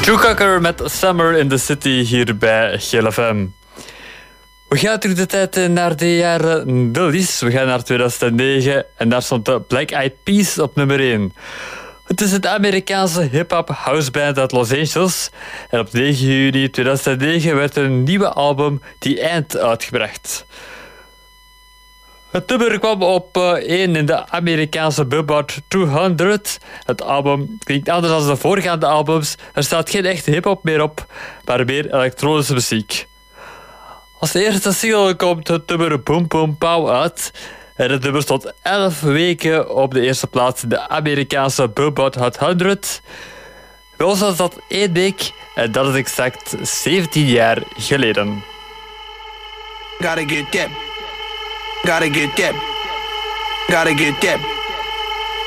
Joe Cocker met Summer in the City hier bij GLFM. We gaan terug de tijd naar de jaren Dullies. We gaan naar 2009 en daar stond de Black Eyed Peas op nummer 1. Het is een Amerikaanse hip-hop houseband uit Los Angeles. En op 9 juni 2009 werd een nieuwe album The End uitgebracht. Het nummer kwam op 1 in de Amerikaanse Billboard 200. Het album klinkt anders dan de voorgaande albums. Er staat geen echte hip-hop meer op, maar meer elektronische muziek. Als eerste single komt het nummer Boom Boom Pow uit. En het nummer stond 11 weken op de eerste plaats in de Amerikaanse Billboard Hot 100. Bij ons was dat 1 week en dat is exact 17 jaar geleden. Gotta get that. Gotta get that. Gotta get that.